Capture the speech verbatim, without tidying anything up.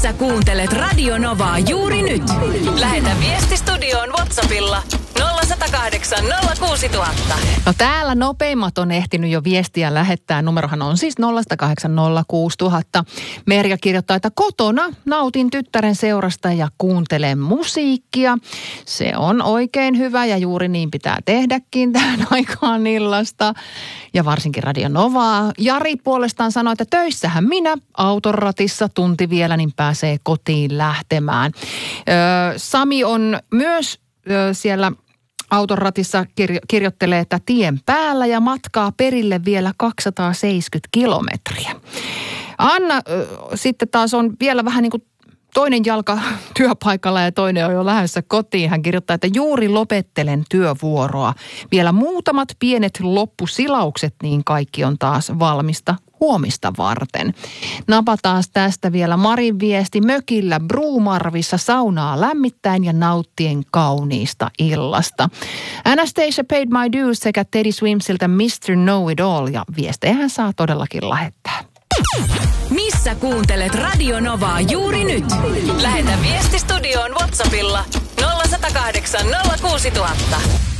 Missä kuuntelet Radio Novaa juuri nyt? Lähetä viesti studioon WhatsAppilla nolla yksi nolla kahdeksan nolla kuusi nolla nolla nolla. No täällä nopeimmat on ehtinyt jo viestiä lähettää. Numerohan on siis nolla yksi nolla kahdeksan nolla kuusi nolla nolla nolla. Merja kirjoittaa, että kotona nautin tyttären seurasta ja kuuntelen musiikkia. Se on oikein hyvä ja juuri niin pitää tehdäkin tähän aikaan illasta. Ja varsinkin Radio Novaa. Jari puolestaan sanoi, että töissähän minä autoratissa tunti vielä, niin pääsee kotiin lähtemään. Öö, Sami on myös öö, siellä autoratissa kirjo- kirjoittelee, että tien päällä ja matkaa perille vielä kaksisataaseitsemänkymmentä kilometriä. Anna äh, sitten taas on vielä vähän niin kuin toinen jalka työpaikalla ja toinen on jo lähdössä kotiin. Hän kirjoittaa, että juuri lopettelen työvuoroa. Vielä muutamat pienet loppusilaukset, niin kaikki on taas valmista huomista varten. Napataan tästä vielä Marin viesti. Mökillä Bruumarvissa saunaa lämmittäin ja nauttien kauniista illasta. Anastasia Paid My Dues sekä Teddy Swimsiltä mister Know It All, ja viestejähän saa todellakin lähettää. Missä kuuntelet Radio Novaa juuri nyt? Lähetä viesti studioon WhatsAppilla nolla yksi nolla kahdeksan nolla kuusi nolla nolla nolla.